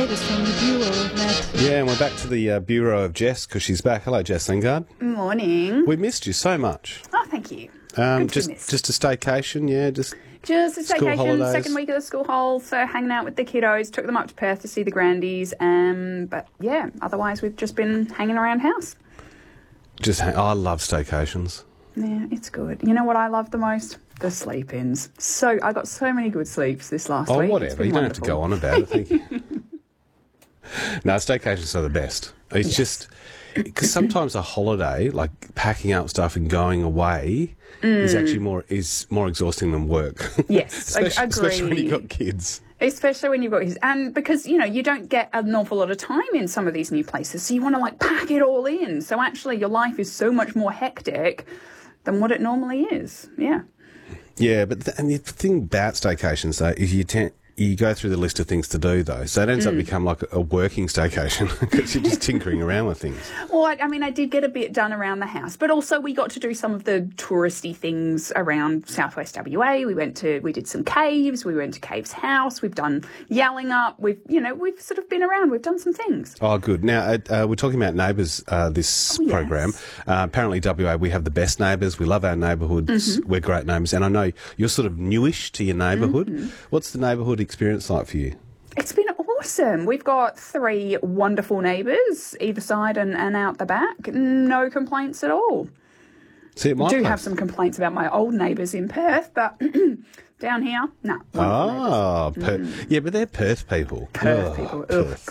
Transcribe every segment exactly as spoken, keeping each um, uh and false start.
latest from the Bureau of Met. Yeah, and we're back to the uh, Bureau of Jess, because she's back. Hello, Jess Lingard. Morning. We missed you so much. Oh, thank you. Um, Good to just miss. just a staycation, yeah, just Just a School staycation, holidays. second week of the school hole, so hanging out with the kiddos, took them up to Perth to see the grandies, um, but yeah, otherwise we've just been hanging around house. just. Ha- I love staycations. Yeah, it's good. You know what I love the most? The sleep-ins. So I got so many good sleeps this last Oh, week. It's whatever. been You don't have to wonderful. go on about it. Thank you. No, staycations are the best. It's Yes. just because sometimes a holiday, like packing up stuff and going away, is actually more is more exhausting than work. Yes, ag- especially, especially when you've agree. got kids. Especially when you've got his, and because, you know, you don't get an awful lot of time in some of these new places, so you want to, like, pack it all in. So actually your life is so much more hectic than what it normally is. Yeah. Yeah, but th- and the thing about staycations though is you tend you go through the list of things to do though, so it ends Mm. up become like a working staycation because you're just tinkering around with things. Well, I, I mean, I did get a bit done around the house, but also we got to do some of the touristy things around Southwest W A. We went to, we did some caves. We went to Caves House. We've done Yallingup. We've, you know, we've sort of been around. We've done some things. Oh, good. Now uh, uh, we're talking about neighbours uh, this Oh, yes. program. Uh, apparently, W A, we have the best neighbours. We love our neighbourhoods. Mm-hmm. We're great neighbours, and I know you're sort of newish to your neighbourhood. Mm-hmm. What's the neighbourhood experience like for you? It's been awesome. We've got three wonderful neighbours either side and, and out the back. No complaints at all. See, at my Do place. have some complaints about my old neighbours in Perth, but down here, no. Ah, per- yeah, but they're Perth people. Perth Oh, people. Ugh, Perth.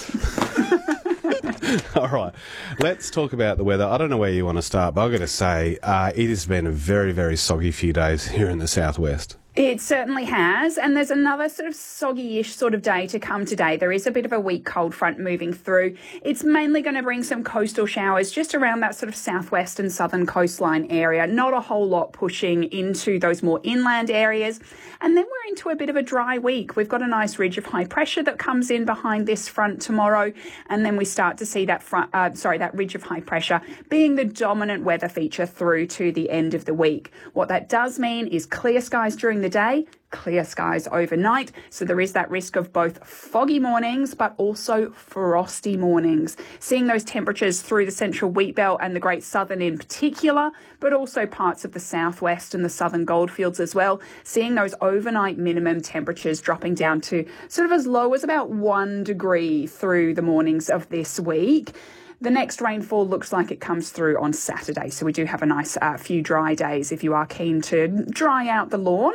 gross. All right, let's talk about the weather. I don't know where you want to start, but I've got to say uh, it has been a very, very soggy few days here in the southwest. It certainly has, and there's another sort of soggy-ish sort of day to come today. There is a bit of a weak cold front moving through. It's mainly going to bring some coastal showers just around that sort of southwest and southern coastline area. Not a whole lot pushing into those more inland areas. And then we're into a bit of a dry week. We've got a nice ridge of high pressure that comes in behind this front tomorrow, and then we start to see that front, uh, sorry, that ridge of high pressure being the dominant weather feature through to the end of the week. What that does mean is clear skies during the day, clear skies overnight. So there is that risk of both foggy mornings, but also frosty mornings. Seeing those temperatures through the central wheat belt and the Great Southern in particular, but also parts of the southwest and the southern goldfields as well. Seeing those overnight minimum temperatures dropping down to sort of as low as about one degree through the mornings of this week. The next rainfall looks like it comes through on Saturday, so we do have a nice uh, few dry days if you are keen to dry out the lawn.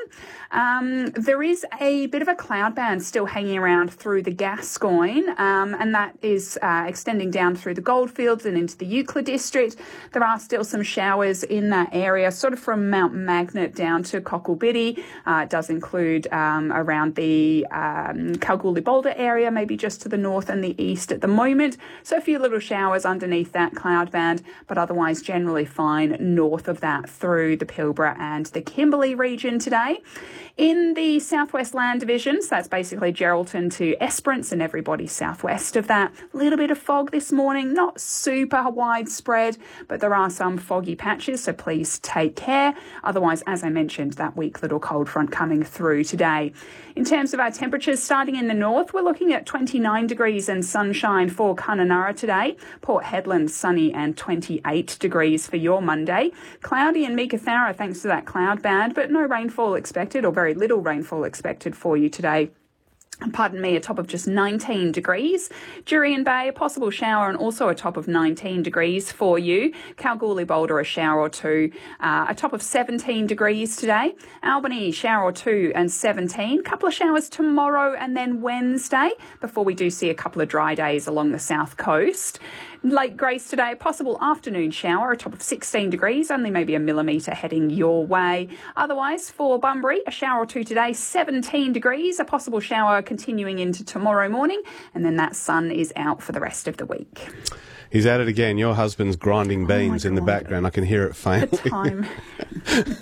Um, there is a bit of a cloud band still hanging around through the Gascoyne, um, and that is uh, extending down through the Goldfields and into the Euclid district. There are still some showers in that area, sort of from Mount Magnet down to Cocklebiddy. Uh, it does include um, around the um, Kalgoorlie Boulder area, maybe just to the north and the east at the moment. So a few little showers underneath that cloud band, but otherwise generally fine north of that through the Pilbara and the Kimberley region today. In the Southwest Land Division, so that's basically Geraldton to Esperance and everybody southwest of that. A little bit of fog this morning, not super widespread, but there are some foggy patches, so please take care. Otherwise, as I mentioned, that weak little cold front coming through today. In terms of our temperatures, starting in the north, we're looking at twenty-nine degrees and sunshine for Kununurra today. Port Hedland, sunny and twenty-eight degrees for your Monday. Cloudy in Meekatharra thanks to that cloud band, but no rainfall expected, or very little rainfall expected for you today. Pardon me, a top of just nineteen degrees. Jurien Bay, a possible shower and also a top of nineteen degrees for you. Kalgoorlie Boulder, a shower or two. Uh, a top of seventeen degrees today. Albany, shower or two and seventeen. Couple of showers tomorrow and then Wednesday before we do see a couple of dry days along the south coast. Lake Grace today, possible afternoon shower, a top of sixteen degrees, only maybe a millimetre heading your way. Otherwise, for Bunbury, a shower or two today, seventeen degrees, a possible shower continuing into tomorrow morning, and then that sun is out for the rest of the week. He's at it again. Your husband's grinding beans Oh my in the God. background. I can hear it The faintly. time.